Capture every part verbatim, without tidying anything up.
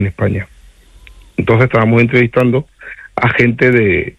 en España. Entonces estábamos entrevistando a gente de,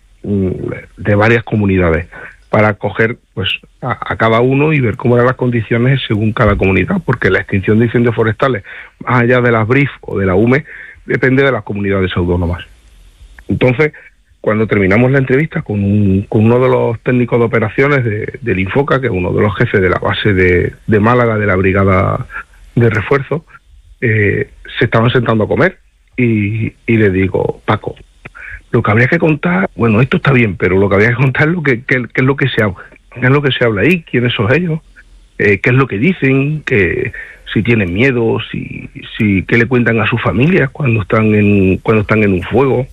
de varias comunidades para coger pues a, a cada uno y ver cómo eran las condiciones según cada comunidad, porque la extinción de incendios forestales, más allá de las B R I F o de la U M E, depende de las comunidades autónomas. Entonces, cuando terminamos la entrevista con, un, con uno de los técnicos de operaciones de, del Infoca, que es uno de los jefes de la base de, de Málaga, de la brigada de refuerzo, eh, se estaban sentando a comer y, y le digo, Paco, lo que habría que contar, bueno, esto está bien, pero lo que habría que contar es lo que, que, que es lo que se habla, qué es lo que se habla ahí, quiénes son ellos, eh, qué es lo que dicen, que si tienen miedo, si, si qué le cuentan a sus familias cuando están en cuando están en un fuego,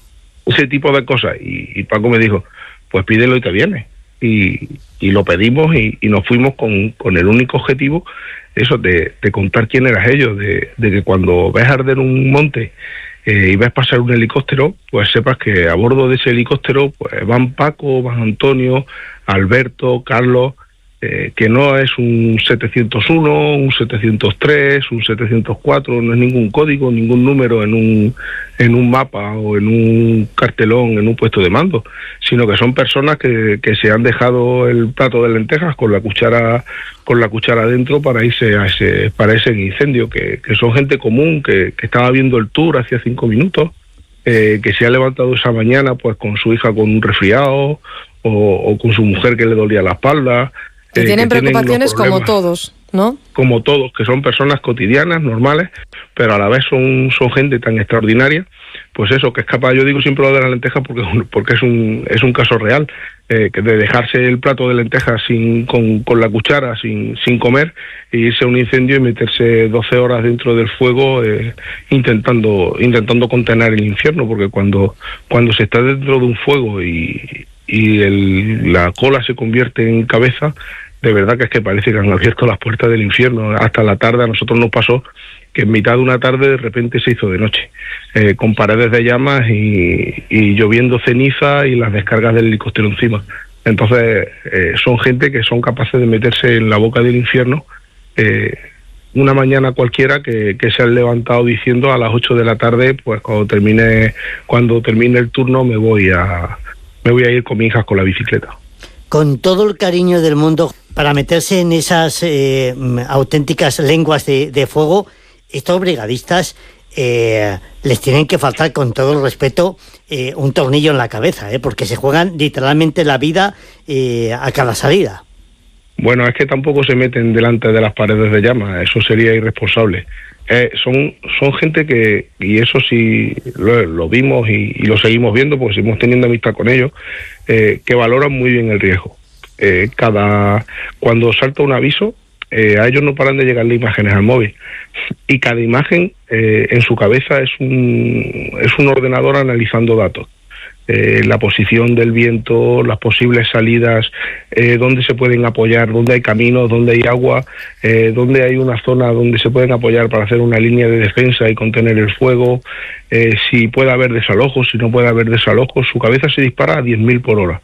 ese tipo de cosas. Y, y Paco me dijo, pues pídelo y te viene. Y, y lo pedimos y, y nos fuimos con, con el único objetivo, eso, de, de contar quién eran ellos, de, de que cuando ves arder un monte eh, y ves pasar un helicóptero, pues sepas que a bordo de ese helicóptero pues van Paco, van Antonio, Alberto, Carlos, eh, que no es un setecientos uno, un setecientos tres, un setecientos cuatro, no es ningún código, ningún número en un en un mapa o en un cartelón, en un puesto de mando, sino que son personas que, que se han dejado el plato de lentejas con la cuchara con la cuchara adentro para irse a ese para ese incendio, que, que son gente común, que, que estaba viendo el tour hacía cinco minutos, eh, que se ha levantado esa mañana pues con su hija con un resfriado o, o con su mujer que le dolía la espalda. Que eh, tienen que preocupaciones tienen como todos, ¿no? Como todos, que son personas cotidianas, normales, pero a la vez son, son gente tan extraordinaria, pues eso, que es capaz, yo digo siempre lo de la lenteja porque, porque es un es un caso real, eh, que de dejarse el plato de lentejas sin, con, con la cuchara, sin, sin comer, e irse a un incendio y meterse doce horas dentro del fuego eh, intentando intentando contener el infierno, porque cuando, cuando se está dentro de un fuego y, y el, la cola se convierte en cabeza, de verdad que es que parece que han abierto las puertas del infierno. Hasta la tarde a nosotros nos pasó que en mitad de una tarde de repente se hizo de noche, eh, con paredes de llamas y, y lloviendo ceniza y las descargas del helicóptero encima. Entonces eh, son gente que son capaces de meterse en la boca del infierno eh, una mañana cualquiera, que, que se han levantado diciendo a las ocho de la tarde, pues cuando termine cuando termine el turno me voy a me voy a ir con mi hija con la bicicleta. Con todo el cariño del mundo, para meterse en esas eh, auténticas lenguas de, de fuego, estos brigadistas eh, les tienen que faltar, con todo el respeto, eh, un tornillo en la cabeza, eh, porque se juegan literalmente la vida eh, a cada salida. Bueno, es que tampoco se meten delante de las paredes de llamas, eso sería irresponsable. Eh, son son gente que, y eso sí lo, lo vimos y, y lo seguimos viendo porque seguimos teniendo amistad con ellos, eh, que valoran muy bien el riesgo. Eh, cada cuando salta un aviso, eh, a ellos no paran de llegarle imágenes al móvil, y cada imagen eh, en su cabeza es un es un ordenador analizando datos. Eh, la posición del viento, las posibles salidas, eh, dónde se pueden apoyar, dónde hay caminos, dónde hay agua, eh, dónde hay una zona donde se pueden apoyar para hacer una línea de defensa y contener el fuego, eh, si puede haber desalojos, si no puede haber desalojos. Su cabeza se dispara a diez mil por hora.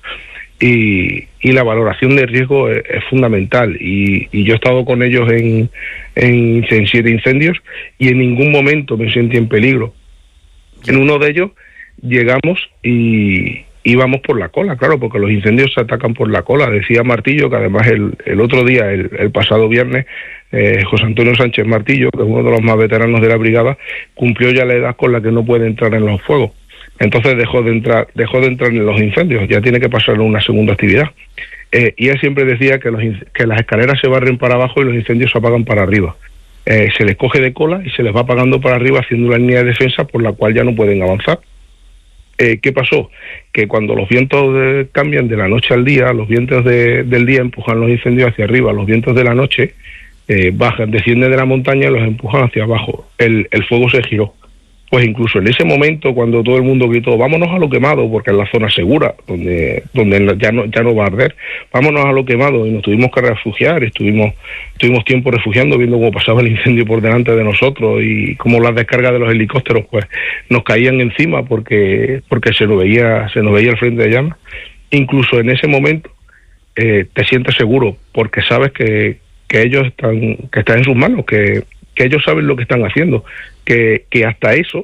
Y, y la valoración de riesgo es, es fundamental, y, y yo he estado con ellos en, en, en siete incendios y en ningún momento me sentí en peligro. En uno de ellos llegamos y íbamos por la cola, claro, porque los incendios se atacan por la cola. Decía Martillo, que además el, el otro día, el, el pasado viernes, eh, José Antonio Sánchez Martillo, que es uno de los más veteranos de la brigada, cumplió ya la edad con la que no puede entrar en los fuegos. Entonces dejó de entrar dejó de entrar en los incendios, ya tiene que pasar una segunda actividad. Eh, y él siempre decía que, los, que las escaleras se barren para abajo y los incendios se apagan para arriba. Eh, se les coge de cola y se les va apagando para arriba, haciendo una línea de defensa por la cual ya no pueden avanzar. Eh, ¿Qué pasó? Que cuando los vientos de, cambian de la noche al día, los vientos de, del día empujan los incendios hacia arriba, los vientos de la noche eh, bajan, descienden de la montaña y los empujan hacia abajo. El, el fuego se giró. Pues incluso en ese momento, cuando todo el mundo gritó, vámonos a lo quemado, porque es la zona segura, donde donde ya no ya no va a arder, vámonos a lo quemado, y nos tuvimos que refugiar, estuvimos tuvimos tiempo refugiando, viendo cómo pasaba el incendio por delante de nosotros y cómo las descargas de los helicópteros pues nos caían encima porque porque se nos veía se nos veía el frente de llamas. Incluso en ese momento eh, te sientes seguro, porque sabes que, que ellos están que están en sus manos, que que ellos saben lo que están haciendo, que, que hasta eso